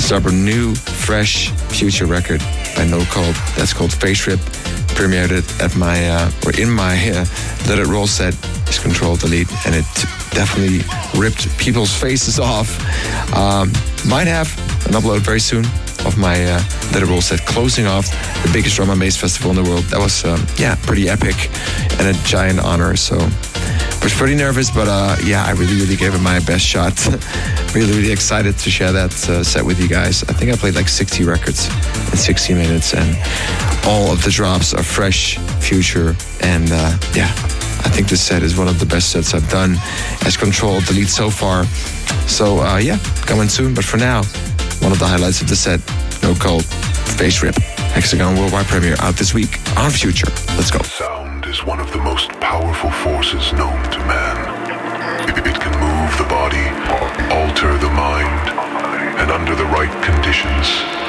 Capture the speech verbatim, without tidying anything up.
start a new, fresh Future record by No Cult. That's called Face Rip. Premiered it at my, uh, or in my uh, Let It Roll set. It's Control Delete, and it definitely ripped people's faces off. Um, might have an upload very soon of my uh, Let It Roll set, closing off the biggest drum and bass festival in the world. That was, um, yeah, pretty epic and a giant honor. So I was pretty nervous, but uh, yeah, I really, really gave it my best shot. really, really excited to share that uh, set with you guys. I think I played like sixty records in sixty minutes, and all of the drops are fresh, Future, and uh, yeah, I think this set is one of the best sets I've done as Control Delete so far. So uh, yeah, coming soon. But for now, one of the highlights of the set, No Cult, Face Rip. Hexagon Worldwide premiere out this week on Future. Let's go. Sound is one of the most powerful forces known to man. It, it can move the body, alter the mind, and under the right conditions,